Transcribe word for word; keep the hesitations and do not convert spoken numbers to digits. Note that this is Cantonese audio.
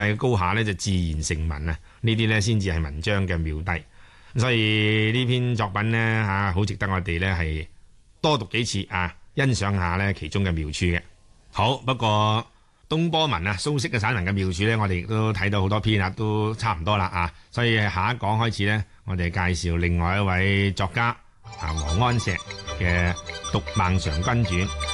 嘅高下咧就自然成文啊，呢啲咧先至係文章嘅妙諦。所以呢篇作品呢，嚇好值得我哋咧係多讀幾次啊，欣賞下咧其中嘅妙處嘅。好，不過東坡文啊，蘇軾嘅散文嘅妙處咧，我哋亦都睇到好多篇啦，都差唔多啦啊。所以下一講開始咧，我哋介紹另外一位作家啊，王安石嘅《讀孟嘗君傳》。